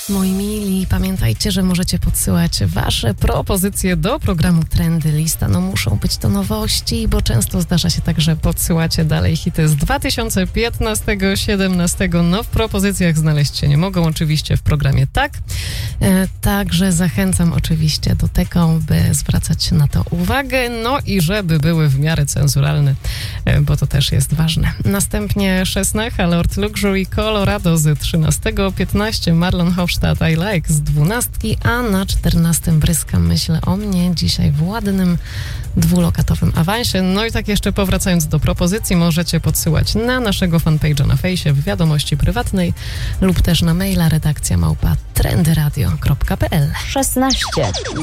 Moi mili, pamiętajcie, że możecie podsyłać wasze propozycje do programu Trendy Lista. No muszą być to nowości, bo często zdarza się tak, że podsyłacie dalej hity z 2015-17. No w propozycjach znaleźć się nie mogą, oczywiście w programie tak. Także zachęcam oczywiście do tego, by zwracać na to uwagę, no i żeby były w miarę cenzuralne, bo to też jest ważne. Następnie 16, Lord Luxury, Colorado z 13, 15, Marlon Hofstadt, I Like z 12, a na 14 Bryska Myślę o mnie, dzisiaj w ładnym dwulokatowym awansie. No i tak jeszcze powracając do propozycji, możecie podsyłać na naszego fanpage'a na fejsie, w wiadomości prywatnej lub też na maila redakcja @trendyradio.pl. 16.